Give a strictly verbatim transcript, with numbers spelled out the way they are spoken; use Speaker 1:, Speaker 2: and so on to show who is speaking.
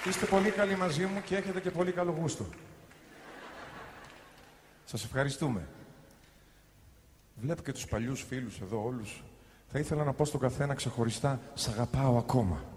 Speaker 1: Είστε πολύ καλοί μαζί μου και έχετε και πολύ καλό γούστο. Σας ευχαριστούμε. Βλέπω και τους παλιούς φίλους εδώ όλους. Θα ήθελα να πω στον καθένα ξεχωριστά «Σ' αγαπάω ακόμα».